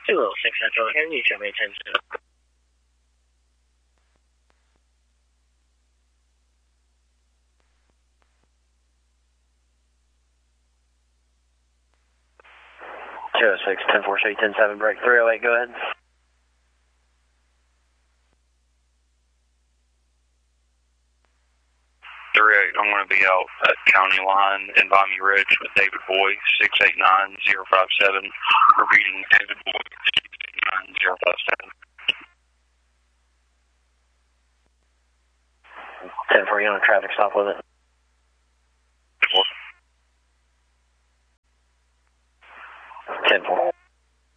206 Central, can you show me attention? Two 06, 10-4, show you 10-7, break 308, go ahead. I'm going to be out at County Line in Vimy Ridge with David Boy, 689-057. Repeating, David Boy, 689-057. 10-4, you on a traffic stop with it?